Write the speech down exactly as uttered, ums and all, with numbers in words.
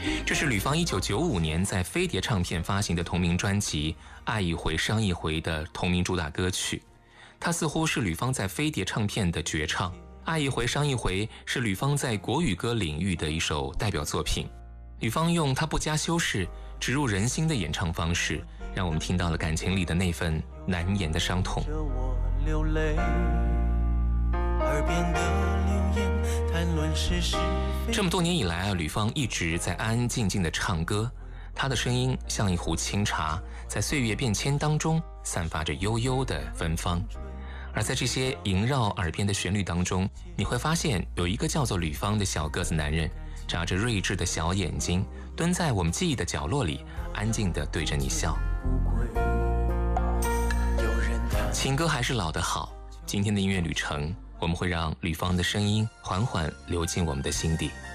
这是吕方一九九五年在飞碟唱片发行的同名专辑《爱一回伤一回》的同名主打歌曲。它似乎是吕方在飞碟唱片的绝唱。《爱一回伤一回》是吕方在国语歌领域的一首代表作品。吕方用他不加修饰、植入人心的演唱方式，让我们听到了感情里的那份难言的伤痛。 流泪，耳边的流言谈论是是非。 这么多年以来啊，吕方一直在安安静静的唱歌，他的声音像一壶清茶，在岁月变迁当中散发着悠悠的芬芳。而在这些萦绕耳边的旋律当中，你会发现有一个叫做吕方的小个子男人，眨着睿智的小眼睛，蹲在我们记忆的角落里，安静地对着你笑。情歌还是老的好，今天的音乐旅程，我们会让吕方的声音缓缓流进我们的心底。